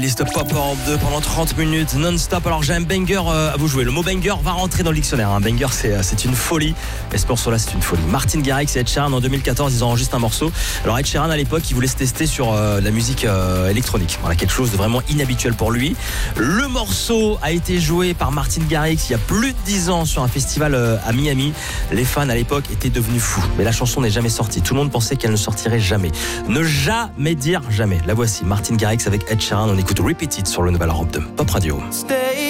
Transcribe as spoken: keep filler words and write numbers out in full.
Liste Pop Europe deux pendant trente minutes non-stop. Alors j'ai un banger à vous jouer. Le mot banger va rentrer dans le dictionnaire. Un banger c'est, c'est une folie. Et ce morceau là c'est une folie. Martin Garrix et Ed Sheeran en deux mille quatorze ils enregistrent un morceau. Alors Ed Sheeran à l'époque il voulait se tester sur euh, la musique euh, électronique. Voilà, quelque chose de vraiment inhabituel pour lui. Le morceau a été joué par Martin Garrix il y a plus de dix ans sur un festival euh, à Miami. Les fans à l'époque étaient devenus fous. Mais la chanson n'est jamais sortie. Tout le monde pensait qu'elle ne sortirait jamais. Ne jamais dire jamais. La voici, Martin Garrix avec Ed Sheeran. On écoute Repeat It sur le Nouvel Europe deux Pop Radio. Stay